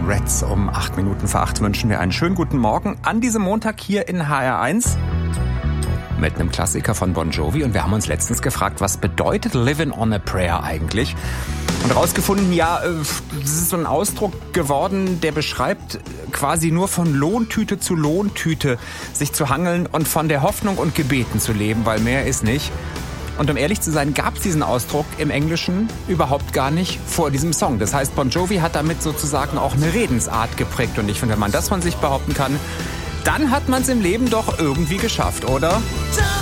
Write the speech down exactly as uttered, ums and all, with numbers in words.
Reds. Um acht Minuten vor acht wünschen wir einen schönen guten Morgen an diesem Montag hier in H R eins mit einem Klassiker von Bon Jovi. Und wir haben uns letztens gefragt, was bedeutet Living on a Prayer eigentlich? Und herausgefunden, ja, das ist so ein Ausdruck geworden, der beschreibt quasi nur von Lohntüte zu Lohntüte sich zu hangeln und von der Hoffnung und Gebeten zu leben, weil mehr ist nicht. Und um ehrlich zu sein, gab es diesen Ausdruck im Englischen überhaupt gar nicht vor diesem Song. Das heißt, Bon Jovi hat damit sozusagen auch eine Redensart geprägt. Und ich finde, wenn man das von sich behaupten kann, dann hat man es im Leben doch irgendwie geschafft, oder?